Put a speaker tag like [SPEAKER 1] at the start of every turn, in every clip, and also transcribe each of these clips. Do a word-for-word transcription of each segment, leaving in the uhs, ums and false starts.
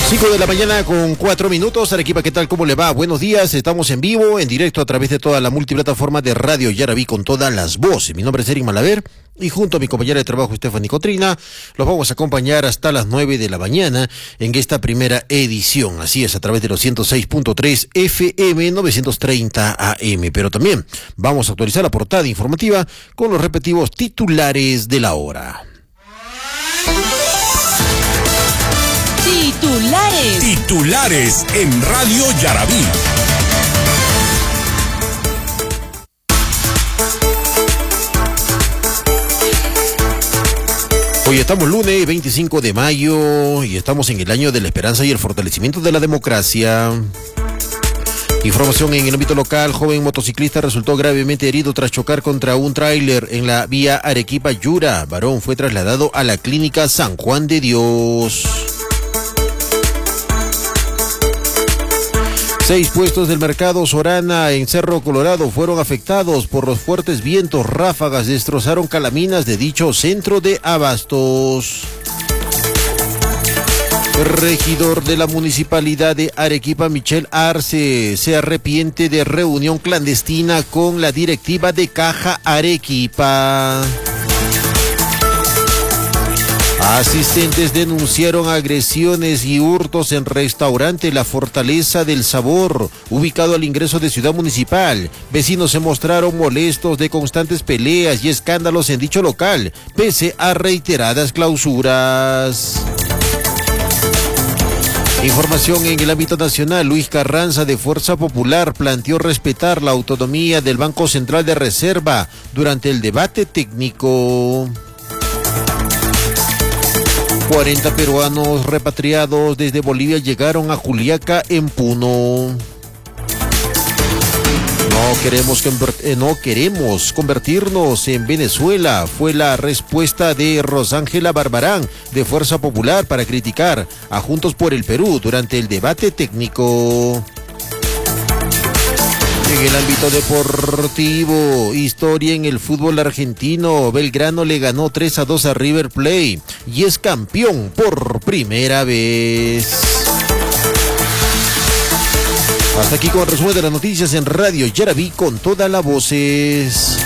[SPEAKER 1] cinco de la mañana con cuatro minutos. Arequipa, ¿qué tal? ¿Cómo le va? Buenos días. Estamos en vivo, en directo a través de toda la multiplataforma de Radio Yaraví con todas las voces. Mi nombre es Eric Malaver y junto a mi compañera de trabajo Stephanie Cotrina los vamos a acompañar hasta las nueve de la mañana en esta primera edición. Así es, a través de los ciento seis punto tres F M novecientos treinta A M. Pero también vamos a actualizar la portada informativa con los respectivos titulares de la hora.
[SPEAKER 2] Titulares.
[SPEAKER 3] Titulares en Radio Yaraví.
[SPEAKER 1] Hoy estamos lunes veinticinco de mayo y estamos en el año de la esperanza y el fortalecimiento de la democracia. Información en el ámbito local: joven motociclista resultó gravemente herido tras chocar contra un tráiler en la vía Arequipa-Yura. Varón fue trasladado a la clínica San Juan de Dios. Seis puestos del mercado Sorana en Cerro Colorado fueron afectados por los fuertes vientos. Ráfagas destrozaron calaminas de dicho centro de abastos. El regidor de la municipalidad de Arequipa, Michel Arce, se arrepiente de reunión clandestina con la directiva de Caja Arequipa. Asistentes denunciaron agresiones y hurtos en restaurante La Fortaleza del Sabor, ubicado al ingreso de Ciudad Municipal. Vecinos se mostraron molestos de constantes peleas y escándalos en dicho local, pese a reiteradas clausuras. Información en el ámbito nacional: Luis Carranza, de Fuerza Popular, planteó respetar la autonomía del Banco Central de Reserva durante el debate técnico. cuarenta peruanos repatriados desde Bolivia llegaron a Juliaca en Puno. No queremos, convert- no queremos convertirnos en Venezuela, fue la respuesta de Rosángela Barbarán, de Fuerza Popular, para criticar a Juntos por el Perú durante el debate técnico. En el ámbito deportivo, historia en el fútbol argentino: Belgrano le ganó tres a dos a River Plate y es campeón por primera vez. Hasta aquí con el resumen de las noticias en Radio Yaraví con todas las voces.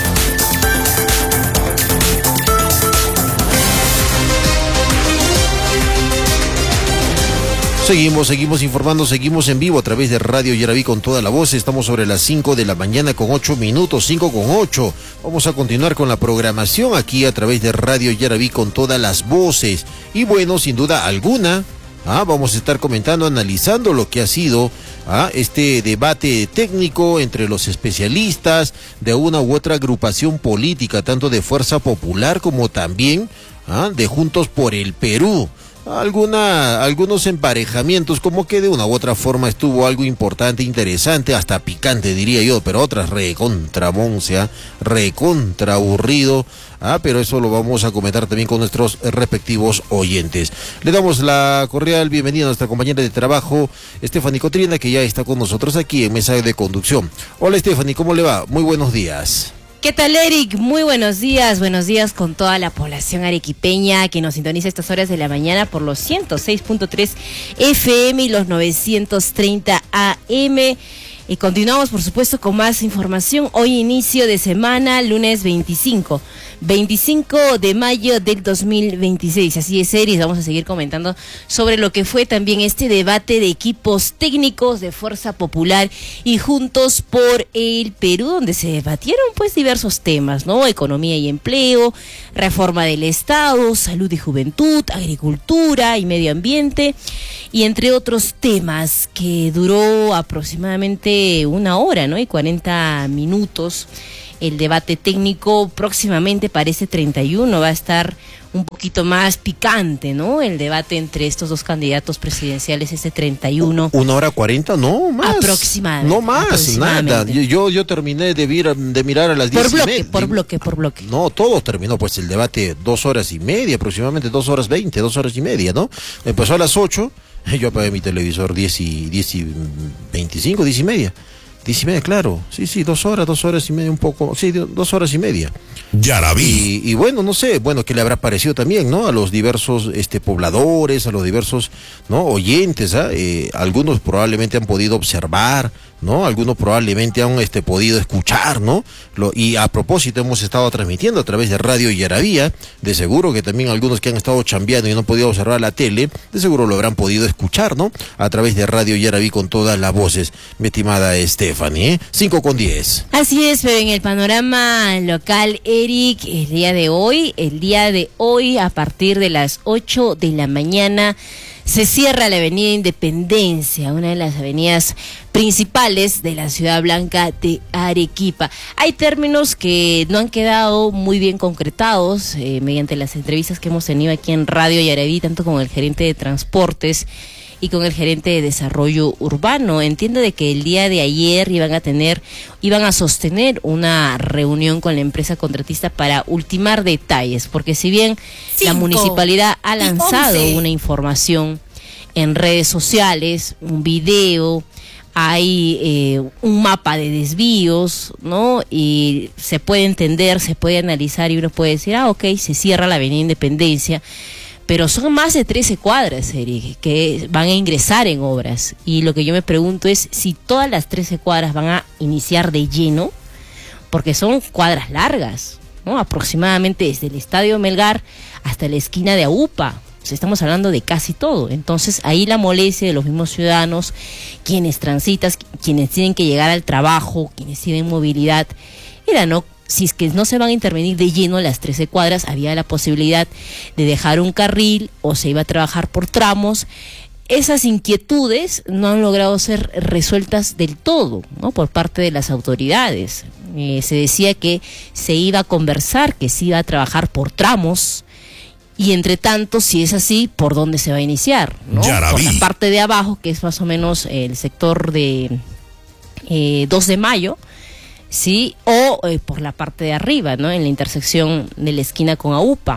[SPEAKER 1] Seguimos, seguimos informando, seguimos en vivo a través de Radio Yaraví con toda la voz. Estamos sobre las cinco de la mañana con ocho minutos, cinco con ocho. Vamos a continuar con la programación aquí a través de Radio Yaraví con todas las voces. Y bueno, sin duda alguna, ah, vamos a estar comentando, analizando lo que ha sido ah, este debate técnico entre los especialistas de una u otra agrupación política, tanto de Fuerza Popular como también ah, de Juntos por el Perú. Alguna, algunos emparejamientos, como que de una u otra forma estuvo algo importante, interesante, hasta picante diría yo, pero otras recontra moncia, recontra aburrido, ah, pero eso lo vamos a comentar también con nuestros respectivos oyentes. Le damos la cordial bienvenida a nuestra compañera de trabajo, Stephanie Cotrina, que ya está con nosotros aquí en Mesa de Conducción. Hola Stephanie, ¿cómo le va? Muy buenos días.
[SPEAKER 2] ¿Qué tal, Eric? Muy buenos días, buenos días con toda la población arequipeña que nos sintoniza a estas horas de la mañana por los ciento seis punto tres F M y los novecientos treinta A M. Y continuamos, por supuesto, con más información. Hoy inicio de semana, lunes veinticinco de mayo del dos mil veintiséis. Así es, Eris, vamos a seguir comentando sobre lo que fue también este debate de equipos técnicos de Fuerza Popular y Juntos por el Perú, donde se debatieron pues diversos temas, ¿no? Economía y empleo, reforma del Estado, salud y juventud, agricultura y medio ambiente, y entre otros temas, que duró aproximadamente una hora, ¿no? Y cuarenta minutos. El debate técnico próximamente para este treinta y uno va a estar un poquito más picante, ¿no? El debate entre estos dos candidatos presidenciales este treinta y uno.
[SPEAKER 1] ¿Una hora cuarenta? No, más.
[SPEAKER 2] Aproximadamente.
[SPEAKER 1] No más,
[SPEAKER 2] aproximadamente.
[SPEAKER 1] nada. Yo, yo terminé de, vir, de mirar a las diez
[SPEAKER 2] por bloque,
[SPEAKER 1] y media.
[SPEAKER 2] Por bloque, por bloque.
[SPEAKER 1] No, todo terminó, pues el debate dos horas y media, aproximadamente dos horas veinte, dos horas y media, ¿no? Empezó a las ocho, yo apagué mi televisor diez y, diez y veinticinco, diez y media. Diez y media, claro. Sí, sí, dos horas, dos horas y media, un poco. Sí, dos horas y media.
[SPEAKER 3] Yarabí.
[SPEAKER 1] Y, y bueno, no sé, bueno, ¿qué le habrá parecido también, no? A los diversos este, pobladores, a los diversos, ¿no? Oyentes, ¿ah? Eh, algunos probablemente han podido observar, ¿no? Algunos probablemente han este, podido escuchar, ¿no? Lo, y a propósito hemos estado transmitiendo a través de Radio Yarabí, de seguro que también algunos que han estado chambeando y no han podido observar la tele, de seguro lo habrán podido escuchar, ¿no? A través de Radio Yarabí con todas las voces, mi estimada Stephanie, ¿eh? cinco con diez.
[SPEAKER 2] Así es, pero en el panorama local, Eric, el día de hoy, el día de hoy a partir de las ocho de la mañana, se cierra la avenida Independencia, una de las avenidas principales de la Ciudad Blanca de Arequipa. Hay términos que no han quedado muy bien concretados eh, mediante las entrevistas que hemos tenido aquí en Radio Yarabí, tanto con el gerente de transportes y con el gerente de desarrollo urbano. Entiendo de que el día de ayer iban a tener, iban a sostener una reunión con la empresa contratista para ultimar detalles, porque si bien Cinco la municipalidad ha lanzado una información en redes sociales, un video, hay eh, un mapa de desvíos, ¿no? Y se puede entender, se puede analizar y uno puede decir, ah, ok, se cierra la avenida Independencia, pero son más de trece cuadras, Eric, que van a ingresar en obras. Y lo que yo me pregunto es si todas las trece cuadras van a iniciar de lleno, porque son cuadras largas, ¿no? Aproximadamente desde el Estadio Melgar hasta la esquina de Aupa. O sea, estamos hablando de casi todo. Entonces, ahí la molestia de los mismos ciudadanos, quienes transitan, quienes tienen que llegar al trabajo, quienes tienen movilidad, era, ¿no? Si es que no se van a intervenir de lleno las trece cuadras, había la posibilidad de dejar un carril o se iba a trabajar por tramos. Esas inquietudes no han logrado ser resueltas del todo, ¿no? Por parte de las autoridades. Eh, se decía que se iba a conversar, que se iba a trabajar por tramos. Y entre tanto, si es así, ¿por dónde se va a iniciar? ¿No? Por la parte de abajo, que es más o menos el sector de eh, dos de mayo, ¿sí? O eh, por la parte de arriba, ¿no? En la intersección de la esquina con Aupa.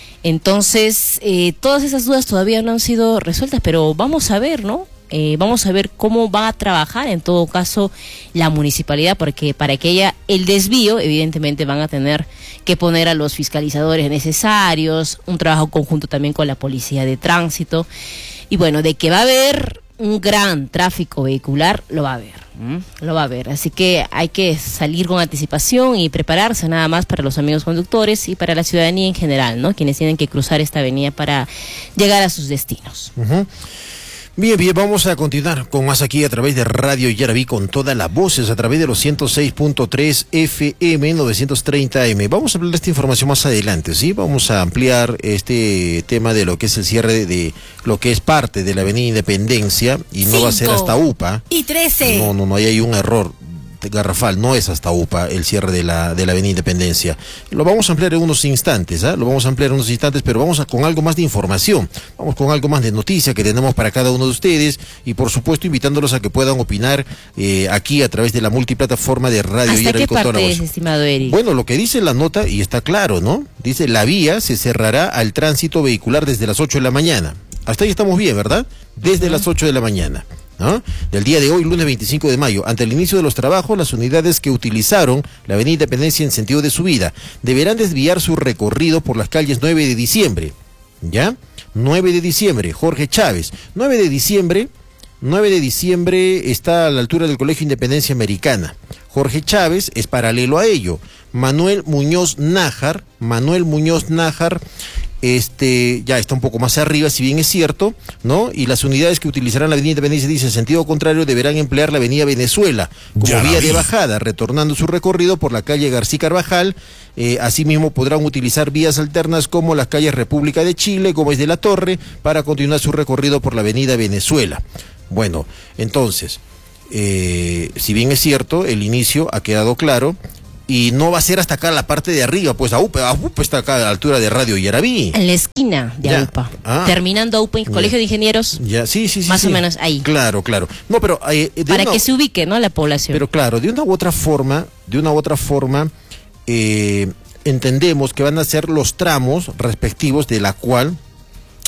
[SPEAKER 2] Entonces, eh, todas esas dudas todavía no han sido resueltas, pero vamos a ver, ¿no? Eh, vamos a ver cómo va a trabajar en todo caso la municipalidad, porque para que haya el desvío, evidentemente van a tener que poner a los fiscalizadores necesarios, un trabajo conjunto también con la policía de tránsito, y bueno, de que va a haber un gran tráfico vehicular, lo va a haber, ¿m? lo va a haber, así que hay que salir con anticipación y prepararse nada más para los amigos conductores y para la ciudadanía en general, ¿no? Quienes tienen que cruzar esta avenida para llegar a sus destinos.
[SPEAKER 1] Uh-huh. Bien, bien, vamos a continuar con más aquí a través de Radio Yarabí con todas las voces, a través de los ciento seis punto tres F M novecientos treinta M. Vamos a hablar de esta información más adelante, ¿sí? Vamos a ampliar este tema de lo que es el cierre de lo que es parte de la avenida Independencia y no Cinco va a ser hasta UPA.
[SPEAKER 2] Y trece.
[SPEAKER 1] No, no, no, ahí hay un error garrafal, no es hasta UPA el cierre de la de la avenida Independencia. Lo vamos a ampliar en unos instantes, ¿eh? Lo vamos a ampliar en unos instantes, pero vamos a, con algo más de información, vamos con algo más de noticia que tenemos para cada uno de ustedes y por supuesto invitándolos a que puedan opinar eh, aquí a través de la multiplataforma de Radio
[SPEAKER 2] ¿Hasta
[SPEAKER 1] Yarabí
[SPEAKER 2] qué
[SPEAKER 1] con toda la
[SPEAKER 2] parte
[SPEAKER 1] voz.
[SPEAKER 2] es, estimado Eric?
[SPEAKER 1] Bueno, lo que dice la nota, y está claro, ¿no? Dice, la vía se cerrará al tránsito vehicular desde las ocho de la mañana. Hasta ahí estamos bien, ¿verdad? Desde uh-huh. las ocho de la mañana. ¿No? Del día de hoy, lunes veinticinco de mayo, ante el inicio de los trabajos, las unidades que utilizaron la avenida Independencia en sentido de subida deberán desviar su recorrido por las calles nueve de diciembre, ¿ya? nueve de diciembre, Jorge Chávez, nueve de diciembre, nueve de diciembre está a la altura del Colegio Independencia Americana. Jorge Chávez es paralelo a ello. Manuel Muñoz Nájar, Manuel Muñoz Nájar, este, ya está un poco más arriba, si bien es cierto, ¿no? Y las unidades que utilizarán la avenida Independencia, dice, en sentido contrario, deberán emplear la avenida Venezuela como ya vía de bajada, retornando su recorrido por la calle García Carvajal. Eh, asimismo, podrán utilizar vías alternas como las calles República de Chile, Gómez de la Torre, para continuar su recorrido por la avenida Venezuela. Bueno, entonces, eh, si bien es cierto, el inicio ha quedado claro, y no va a ser hasta acá la parte de arriba, pues AUPA, AUPA está acá a la altura de Radio Yarabí.
[SPEAKER 2] En la esquina de ya. AUPA. Ah. Terminando AUPA, Colegio de Ingenieros.
[SPEAKER 1] Ya, sí, sí, sí.
[SPEAKER 2] Más
[SPEAKER 1] sí.
[SPEAKER 2] o menos ahí.
[SPEAKER 1] Claro, claro. No, pero eh,
[SPEAKER 2] para
[SPEAKER 1] una,
[SPEAKER 2] que se ubique, ¿no? La población.
[SPEAKER 1] Pero claro, de una u otra forma, de una u otra forma, eh, entendemos que van a ser los tramos respectivos de la cual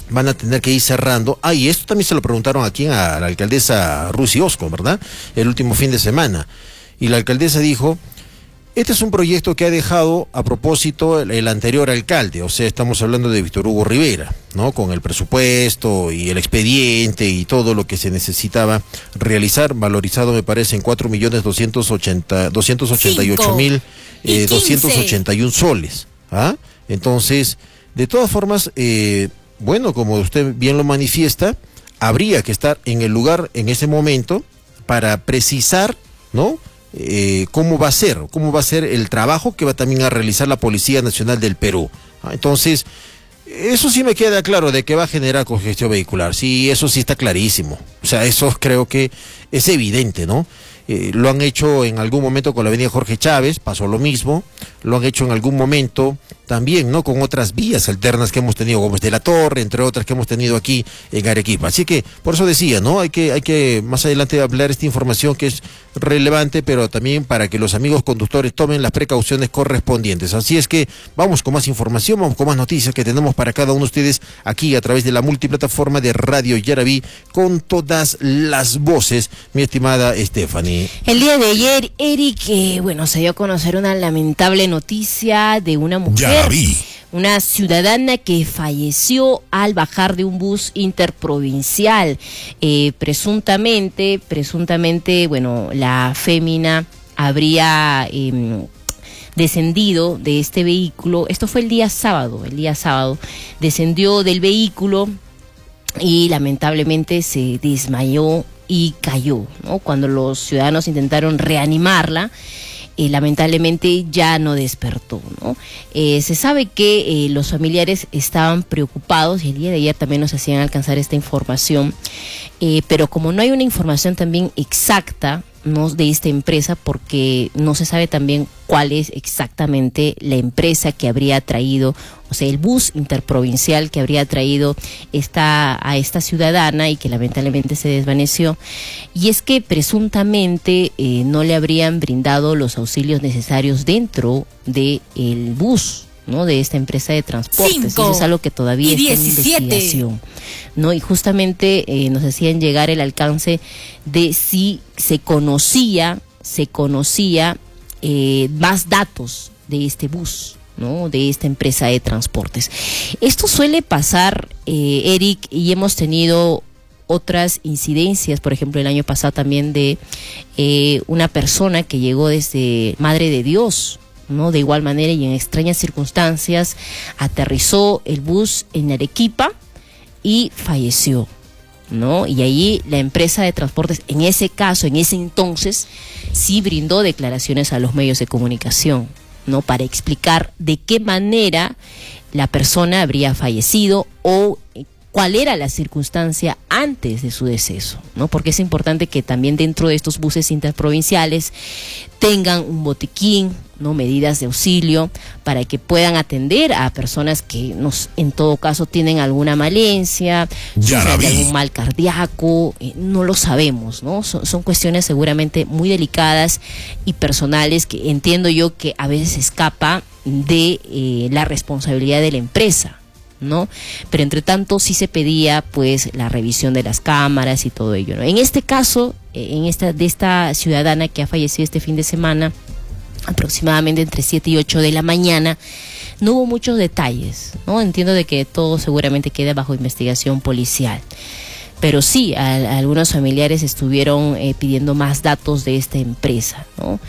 [SPEAKER 1] van a tener que ir cerrando. Ah, y esto también se lo preguntaron aquí a la alcaldesa Rusi Osco, ¿verdad? El último fin de semana. Y la alcaldesa dijo, este es un proyecto que ha dejado a propósito el, el anterior alcalde, o sea, estamos hablando de Víctor Hugo Rivera, ¿no? Con el presupuesto y el expediente y todo lo que se necesitaba realizar, valorizado me parece en cuatro millones doscientos ochenta y ocho mil doscientos ochenta y uno soles. ¿Ah? Entonces, de todas formas, eh, bueno, como usted bien lo manifiesta, habría que estar en el lugar en ese momento para precisar, ¿no? Eh, cómo va a ser, cómo va a ser el trabajo que va también a realizar la Policía Nacional del Perú. ¿Ah? Entonces, eso sí me queda claro de que va a generar congestión vehicular. Sí, eso sí está clarísimo. O sea, eso creo que es evidente, ¿no? Eh, lo han hecho en algún momento con la avenida Jorge Chávez, pasó lo mismo. Lo han hecho en algún momento también, ¿no? Con otras vías alternas que hemos tenido, como de la Torre, entre otras que hemos tenido aquí en Arequipa. Así que, por eso decía, ¿no? Hay que, hay que más adelante hablar esta información que es relevante, pero también para que los amigos conductores tomen las precauciones correspondientes. Así es que vamos con más información, vamos con más noticias que tenemos para cada uno de ustedes aquí a través de la multiplataforma de Radio Yaraví con todas las voces, mi estimada Stephanie.
[SPEAKER 2] El día de ayer, Eric, eh, bueno, se dio a conocer una lamentable noticia de una mujer.
[SPEAKER 3] Yaraví.
[SPEAKER 2] Una ciudadana que falleció al bajar de un bus interprovincial. Eh, presuntamente, presuntamente, bueno, la fémina habría eh, descendido de este vehículo. Esto fue el día sábado, el día sábado. Descendió del vehículo y lamentablemente se desmayó y cayó, ¿no? Cuando los ciudadanos intentaron reanimarla, Eh, lamentablemente ya no despertó, ¿no? Eh, se sabe que eh, los familiares estaban preocupados y el día de ayer también nos hacían alcanzar esta información, eh, pero como no hay una información también exacta, ¿no?, de esta empresa, porque no se sabe también cuál es exactamente la empresa que habría traído, o sea, el bus interprovincial que habría traído esta, a esta ciudadana y que lamentablemente se desvaneció. Y es que presuntamente eh, no le habrían brindado los auxilios necesarios dentro del bus, ¿no?, de esta empresa de transportes. Eso es algo que todavía está en investigación, ¿no? Y justamente eh, nos hacían llegar el alcance de si se conocía, se conocía eh, más datos de este bus, ¿no?, de esta empresa de transportes. Esto suele pasar, eh, Eric, y hemos tenido otras incidencias, por ejemplo, el año pasado también de eh, una persona que llegó desde Madre de Dios, ¿no? De igual manera y en extrañas circunstancias aterrizó el bus en Arequipa y falleció, ¿no? Y ahí la empresa de transportes, en ese caso, en ese entonces, sí brindó declaraciones a los medios de comunicación, ¿no?, para explicar de qué manera la persona habría fallecido o cuál era la circunstancia antes de su deceso, ¿no? Porque es importante que también dentro de estos buses interprovinciales tengan un botiquín, ¿no?, medidas de auxilio para que puedan atender a personas que nos, en todo caso tienen alguna malencia, sufren de algún mal cardíaco, eh, no lo sabemos, ¿no? Son, son cuestiones seguramente muy delicadas y personales que entiendo yo que a veces escapa de eh, la responsabilidad de la empresa, ¿no? Pero entre tanto sí se pedía pues la revisión de las cámaras y todo ello, ¿no? En este caso, en esta de esta ciudadana que ha fallecido este fin de semana, aproximadamente entre siete y ocho de la mañana, no hubo muchos detalles, ¿no? Entiendo de que todo seguramente queda bajo investigación policial, pero sí, a, a algunos familiares estuvieron eh, pidiendo más datos de esta empresa, ¿no?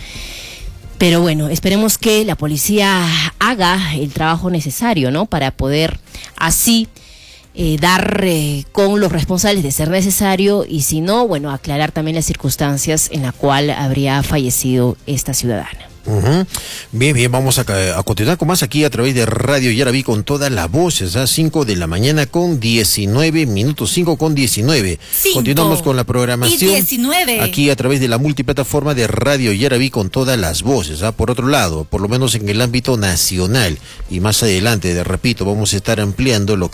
[SPEAKER 2] Pero bueno, esperemos que la policía haga el trabajo necesario, ¿no?, para poder así eh, dar eh, con los responsables de ser necesario y si no, bueno, aclarar también las circunstancias en la cual habría fallecido esta ciudadana.
[SPEAKER 1] Uh-huh. Bien, bien, vamos a, a continuar con más aquí a través de Radio Yaraví con todas las voces, a cinco de la mañana con diecinueve minutos, cinco con diecinueve. Continuamos con la programación aquí a través de la multiplataforma de Radio Yaraví con todas las voces, ¿ah? Por otro lado, por lo menos en el ámbito nacional y más adelante, de repito, vamos a estar ampliando lo que